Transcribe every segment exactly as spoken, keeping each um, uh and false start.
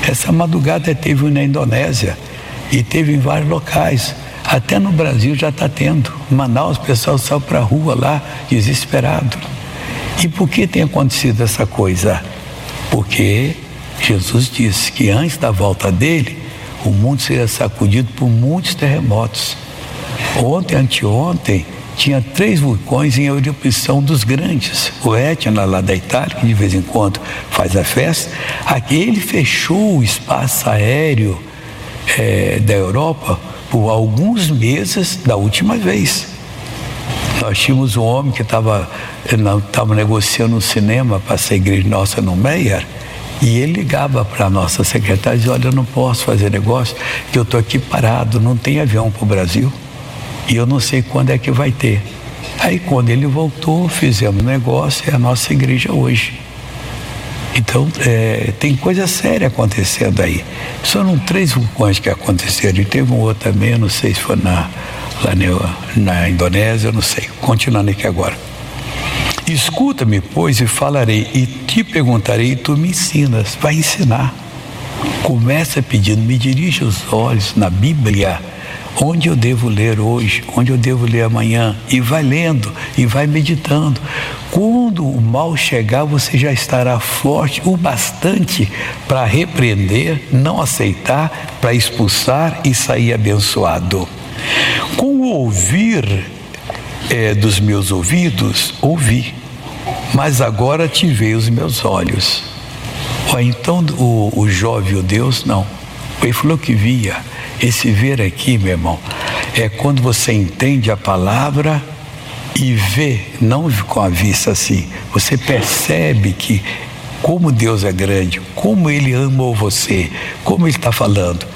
Essa madrugada teve um na Indonésia e teve em vários locais. Até no Brasil já está tendo. Manaus, o pessoal saiu para a rua lá, desesperado. E por que tem acontecido essa coisa? Porque Jesus disse que antes da volta dele, o mundo seria sacudido por muitos terremotos. Ontem, anteontem, tinha três vulcões em erupção dos grandes. O Etna, lá da Itália, que de vez em quando faz a festa, aqui ele fechou o espaço aéreo é, da Europa por alguns meses da última vez. Nós tínhamos um homem que estava estava negociando um cinema para essa igreja nossa no Meyer, e ele ligava para a nossa secretária e dizia: olha, eu não posso fazer negócio, que eu estou aqui parado, não tem avião para o Brasil, e eu não sei quando é que vai ter. Aí quando ele voltou, fizemos negócio, é a nossa igreja hoje. Então, é, tem coisa séria acontecendo aí. Foram três vulcões que aconteceram, e teve um outro também, eu não sei se foi na, lá na, na Indonésia, eu não sei. Continuando aqui agora. Escuta-me, pois, e falarei, e te perguntarei, e tu me ensinas. Vai ensinar. Começa pedindo, me dirige os olhos na Bíblia, onde eu devo ler hoje, onde eu devo ler amanhã, e vai lendo, e vai meditando. Quando o mal chegar, você já estará forte o bastante para repreender, não aceitar, para expulsar e sair abençoado. Com o ouvir é, dos meus ouvidos, ouvi, mas agora te veio os meus olhos. Ó, então o, o Jó viu Deus? Não. Ele falou que via. Esse ver aqui, meu irmão, é quando você entende a palavra e vê, não com a vista assim, você percebe que como Deus é grande, como Ele amou você, como Ele está falando.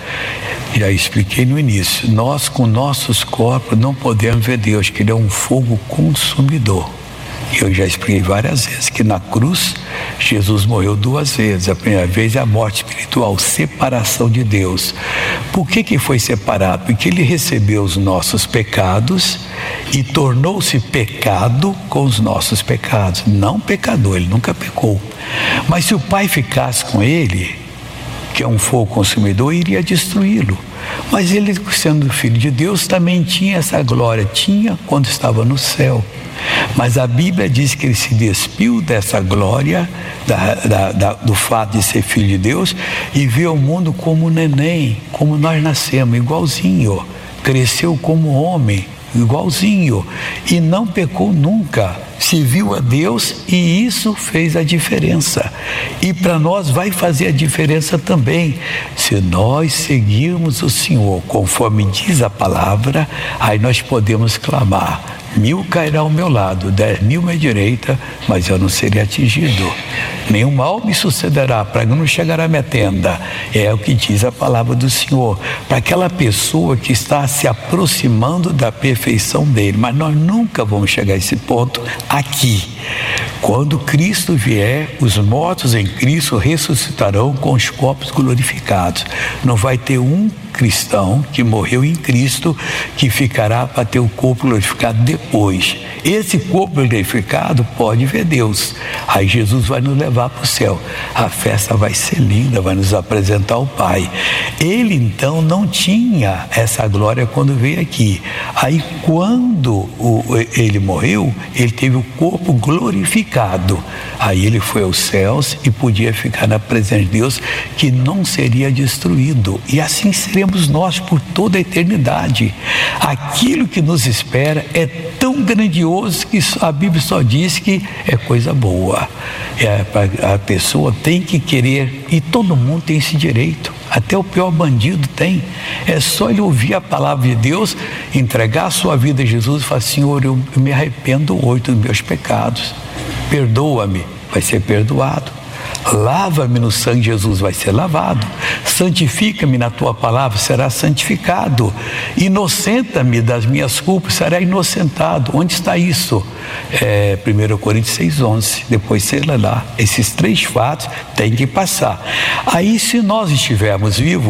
Já expliquei no início, nós com nossos corpos não podemos ver Deus, que Ele é um fogo consumidor. Eu já expliquei várias vezes que na cruz Jesus morreu duas vezes. A primeira vez é a morte espiritual, separação de Deus. Por que que foi separado? Porque Ele recebeu os nossos pecados e tornou-se pecado com os nossos pecados. Não pecador, Ele nunca pecou. Mas se o Pai ficasse com Ele, que é um fogo consumidor, iria destruí-lo. Mas Ele, sendo filho de Deus, também tinha essa glória. Tinha quando estava no céu. Mas a Bíblia diz que Ele se despiu dessa glória, da, da, da, do fato de ser filho de Deus, e viu o mundo como neném, como nós nascemos, igualzinho. Cresceu como homem, igualzinho, e não pecou nunca. Se viu a Deus, e isso fez a diferença. E para nós vai fazer a diferença também. Se nós seguirmos o Senhor conforme diz a palavra, aí nós podemos clamar: mil cairá ao meu lado, dez mil à minha direita, mas eu não serei atingido. Nenhum mal me sucederá, para não chegar à minha tenda. É o que diz a palavra do Senhor. Para aquela pessoa que está se aproximando da perfeição dele. Mas nós nunca vamos chegar a esse ponto aqui. Quando Cristo vier, os mortos em Cristo ressuscitarão com os corpos glorificados. Não vai ter um cristão que morreu em Cristo que ficará para ter o corpo glorificado depois. Esse corpo glorificado pode ver Deus. Aí Jesus vai nos levar para o céu. A festa vai ser linda, vai nos apresentar o Pai. Ele então não tinha essa glória quando veio aqui. Aí quando o, ele morreu, ele teve o corpo glorificado. Aí ele foi aos céus e podia ficar na presença de Deus, que não seria destruído. E assim seremos nós por toda a eternidade. Aquilo que nos espera é tão grandioso que a Bíblia só diz que é coisa boa. É, a pessoa tem que querer, e todo mundo tem esse direito. Até o pior bandido tem. É só ele ouvir a palavra de Deus, entregar a sua vida a Jesus e falar: Senhor, eu me arrependo hoje dos meus pecados. Perdoa-me, vai ser perdoado. Lava-me no sangue de Jesus, vai ser lavado. Santifica-me na tua palavra, será santificado. Inocenta-me das minhas culpas, será inocentado. Onde está isso? É, primeira Coríntios seis, onze. Depois você lê lá. Esses três fatos têm que passar. Aí, se nós estivermos vivos,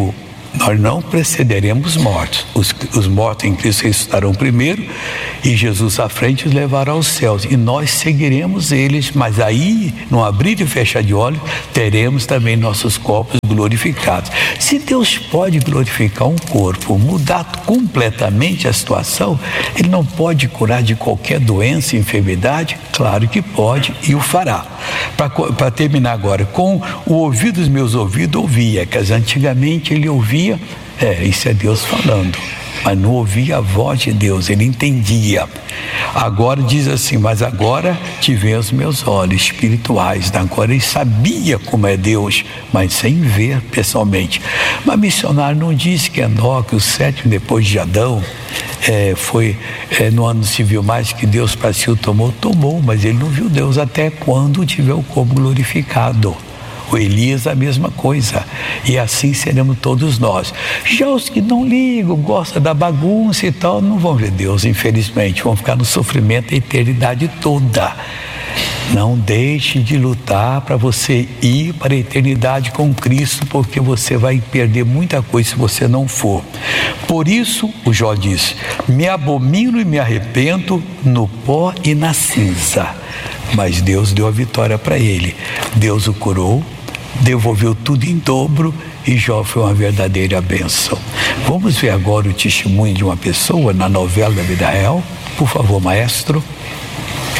nós não precederemos mortos. Os, os mortos em Cristo ressuscitarão primeiro e Jesus à frente os levará aos céus. E nós seguiremos eles, mas aí, no abrir e fechar de olhos, teremos também nossos corpos glorificados. Se Deus pode glorificar um corpo, mudar completamente a situação, Ele não pode curar de qualquer doença, enfermidade? Claro que pode e o fará. Para terminar agora, com o ouvido dos meus ouvidos ouvia, quer dizer, antigamente ele ouvia, é, isso é Deus falando, mas não ouvia a voz de Deus, ele entendia. Agora diz assim, mas agora te veem os meus olhos espirituais. Agora ele sabia como é Deus, mas sem ver pessoalmente. Mas missionário não disse que Enoque, o sétimo depois de Adão, é, foi é, no ano civil mais que Deus para si o tomou, tomou, mas ele não viu Deus até quando tiver o corpo glorificado. O Elias a mesma coisa, e assim seremos todos nós. Já os que não ligam, gostam da bagunça e tal, não vão ver Deus, infelizmente, vão ficar no sofrimento a eternidade toda. Não deixe de lutar para você ir para a eternidade com Cristo, porque você vai perder muita coisa se você não for. Por isso, o Jó diz, me abomino e me arrependo no pó e na cinza. Mas Deus deu a vitória para ele. Deus o curou, devolveu tudo em dobro e Jó foi uma verdadeira bênção. Vamos ver agora o testemunho de uma pessoa na novela da vida real? Por favor, maestro.